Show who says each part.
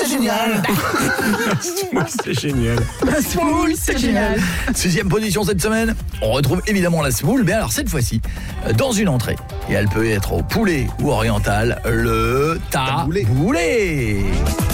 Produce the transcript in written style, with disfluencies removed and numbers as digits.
Speaker 1: c'est génial.
Speaker 2: C'est génial.
Speaker 1: La semoule, c'est génial.
Speaker 3: 6e position cette semaine, on retrouve évidemment la semoule, mais alors cette fois-ci, dans une entrée. Et elle peut être au poulet ou oriental, le taboulé.